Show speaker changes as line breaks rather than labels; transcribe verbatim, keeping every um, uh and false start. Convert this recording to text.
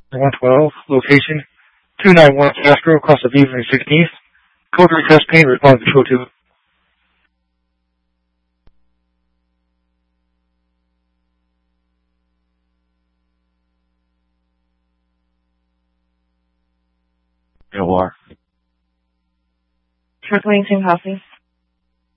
one twelve, location two ninety-one Castro, across the Beaver and sixteenth. Code request paint, respond control two.
L R.
Truck Wing Team Coffee.